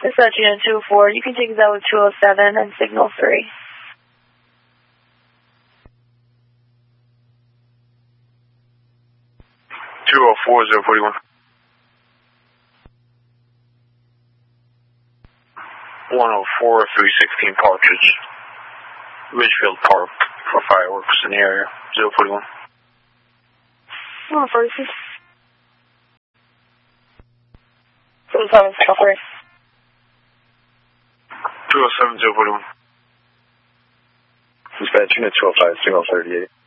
This is Unit 204. You can take us out with 207 and signal 3. (204 041). 104 316 Partridge. Ridgefield Park for fireworks in the area. 041. 146. 207 signal 3. 207 041. Dispatch Unit 205 signal 38.